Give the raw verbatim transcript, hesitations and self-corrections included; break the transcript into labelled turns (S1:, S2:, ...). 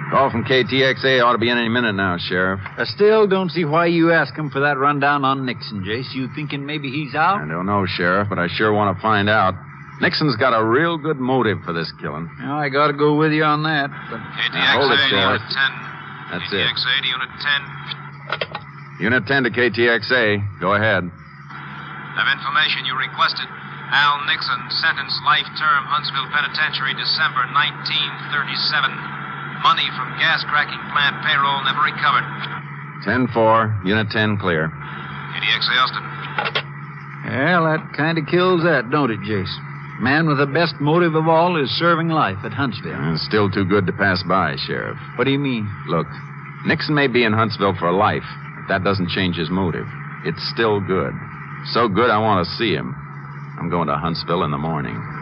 S1: Call from K T X A ought to be in any minute now, Sheriff.
S2: I still don't see why you ask him for that rundown on Nixon, Jace. You thinking maybe he's out?
S1: I don't know, Sheriff, but I sure want to find out. Nixon's got a real good motive for this killing.
S2: Well, I got to go with you on that. But...
S3: K T X A
S1: hold it,
S3: to
S1: Sheriff.
S3: Unit ten.
S1: That's
S3: K T X A
S1: it.
S3: to Unit ten.
S1: Unit ten to K T X A. Go ahead.
S3: Have information you requested. Al Nixon, sentenced life term, Huntsville Penitentiary, December nineteen thirty-seven. Money from gas cracking plant payroll never recovered.
S1: ten four. Unit ten clear.
S3: K T X A Austin.
S2: Well, that kind of kills that, don't it, Jace? Man with the best motive of all is serving life at Huntsville.
S1: It's still too good to pass by, Sheriff.
S2: What do you mean?
S1: Look, Nixon may be in Huntsville for life, but that doesn't change his motive. It's still good. So good I want to see him. I'm going to Huntsville in the morning.